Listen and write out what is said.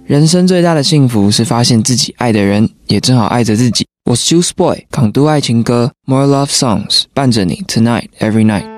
人生最大的幸福是发现自己爱的人也正好爱着自己。我是 Juice Boy， 港都爱情歌 More Love Songs， 伴着你 Tonight Every Night。